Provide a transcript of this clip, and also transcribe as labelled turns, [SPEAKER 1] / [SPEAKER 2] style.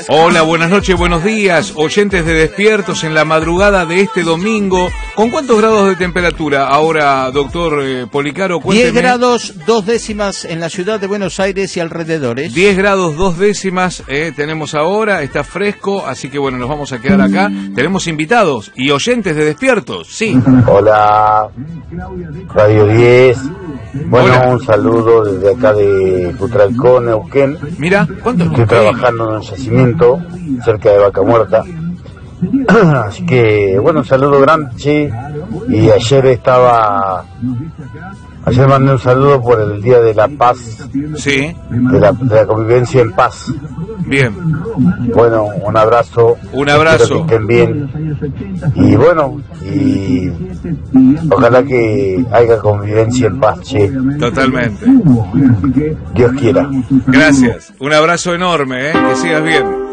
[SPEAKER 1] noches.
[SPEAKER 2] Hola, buenas noches, buenos días, oyentes de Despiertos en la madrugada de este domingo. ¿Con cuántos grados de temperatura ahora, doctor Policaro? Cuénteme.
[SPEAKER 3] 10 grados 2 décimas en la ciudad de Buenos Aires y alrededores.
[SPEAKER 2] 10 grados 2 décimas tenemos ahora, está fresco, así que bueno, nos vamos a quedar acá. Tenemos invitados y oyentes de Despiertos, sí.
[SPEAKER 4] Hola, Radio 10. Bueno,
[SPEAKER 2] Hola.
[SPEAKER 4] Un saludo desde acá de Cutralcón, Neuquén.
[SPEAKER 2] Mira, ¿cuánto?
[SPEAKER 4] Estoy trabajando en un yacimiento cerca de Vaca Muerta. Así que, bueno, un saludo grande, che. Y ayer mandé un saludo por el Día de la Paz,
[SPEAKER 2] Sí,
[SPEAKER 4] de la convivencia en paz.
[SPEAKER 2] bien.
[SPEAKER 4] Bueno, un abrazo.
[SPEAKER 2] Un abrazo.
[SPEAKER 4] Espero que estén bien. Y bueno, y ojalá que haya convivencia en paz, che.
[SPEAKER 2] Totalmente.
[SPEAKER 4] Dios quiera.
[SPEAKER 2] Gracias. Un abrazo enorme, que sigas bien.